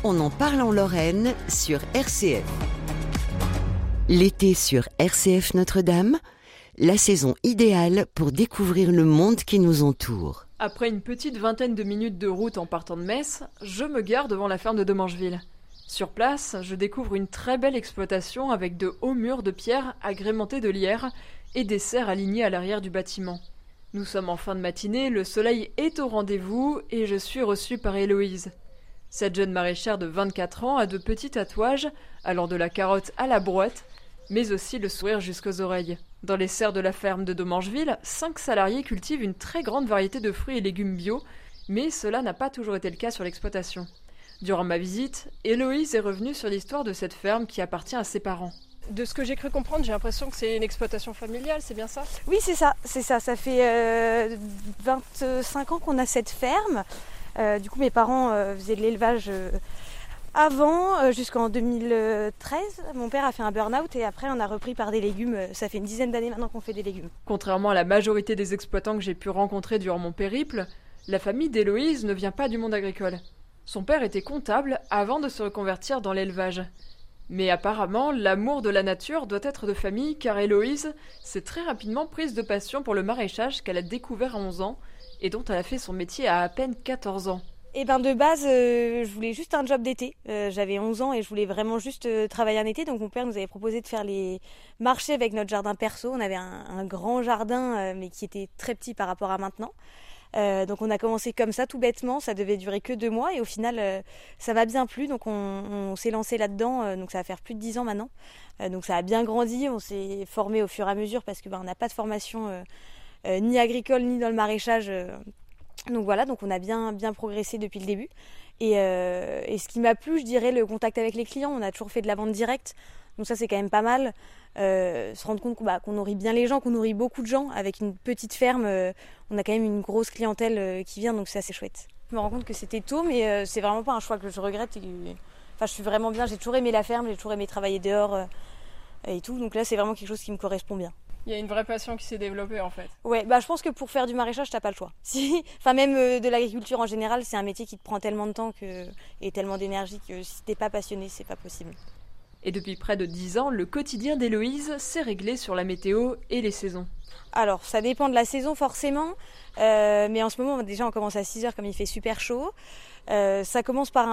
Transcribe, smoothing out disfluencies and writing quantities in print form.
on en parle en Lorraine sur RCF. L'été sur RCF Notre-Dame, la saison idéale pour découvrir le monde qui nous entoure. Après une petite vingtaine de minutes de route en partant de Metz, je me gare devant la ferme de Domangeville. Sur place, je découvre une très belle exploitation avec de hauts murs de pierre agrémentés de lierre et des serres alignées à l'arrière du bâtiment. Nous sommes en fin de matinée, le soleil est au rendez-vous et je suis reçue par Héloïse. Cette jeune maraîchère de 24 ans a de petits tatouages, allant de la carotte à la brouette, mais aussi le sourire jusqu'aux oreilles. Dans les serres de la ferme de Domangeville, 5 salariés cultivent une très grande variété de fruits et légumes bio, mais cela n'a pas toujours été le cas sur l'exploitation. Durant ma visite, Héloïse est revenue sur l'histoire de cette ferme qui appartient à ses parents. De ce que j'ai cru comprendre, j'ai l'impression que c'est une exploitation familiale, c'est bien ça ? Oui, c'est ça. Ça fait 25 ans qu'on a cette ferme. Du coup, mes parents faisaient de l'élevage avant, jusqu'en 2013. Mon père a fait un burn-out et après, on a repris par des légumes. Ça fait une dizaine d'années maintenant qu'on fait des légumes. Contrairement à la majorité des exploitants que j'ai pu rencontrer durant mon périple, la famille d'Héloïse ne vient pas du monde agricole. Son père était comptable avant de se reconvertir dans l'élevage. Mais apparemment, l'amour de la nature doit être de famille car Héloïse s'est très rapidement prise de passion pour le maraîchage qu'elle a découvert à 11 ans et dont elle a fait son métier à peine 14 ans. Et de base, je voulais juste un job d'été. J'avais 11 ans et je voulais vraiment juste travailler un été. Donc mon père nous avait proposé de faire les marchés avec notre jardin perso. On avait un grand jardin mais qui était très petit par rapport à maintenant. Donc on a commencé comme ça tout bêtement, ça devait durer que 2 mois et au final ça m'a bien plu, donc on s'est lancé là-dedans, donc ça va faire plus de 10 ans maintenant. Donc ça a bien grandi, on s'est formé au fur et à mesure parce que on n'a pas de formation ni agricole ni dans le maraîchage. Donc voilà, donc on a bien progressé depuis le début. Et ce qui m'a plu, je dirais, le contact avec les clients, on a toujours fait de la vente directe, donc ça c'est quand même pas mal. Se rendre compte qu'on nourrit bien les gens, qu'on nourrit beaucoup de gens. Avec une petite ferme, on a quand même une grosse clientèle qui vient, donc c'est assez chouette. Je me rends compte que c'était tôt, mais c'est vraiment pas un choix que je regrette. Enfin, je suis vraiment bien, j'ai toujours aimé la ferme, j'ai toujours aimé travailler dehors et tout, donc là c'est vraiment quelque chose qui me correspond bien. Il y a une vraie passion qui s'est développée en fait. Ouais, je pense que pour faire du maraîchage, t'as pas le choix. Enfin, même de l'agriculture en général, c'est un métier qui te prend tellement de temps et tellement d'énergie que si t'es pas passionné, c'est pas possible. Et depuis près de 10 ans, le quotidien d'Héloïse s'est réglé sur la météo et les saisons. Alors, ça dépend de la saison forcément, mais en ce moment, déjà, on commence à 6h comme il fait super chaud. Ça commence par